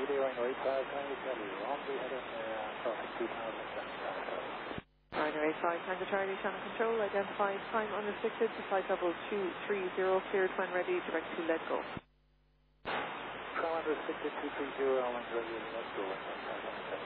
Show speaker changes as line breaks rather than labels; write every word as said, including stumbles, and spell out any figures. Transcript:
Runway five, Tango Charlie, only heading uh, traffic two thousand seven.
Runway five, Tango Charlie, channel control, identified, time unrestricted, flight level two three zero, cleared when ready, direct to let go.
Time unrestricted two three zero, when ready, let go.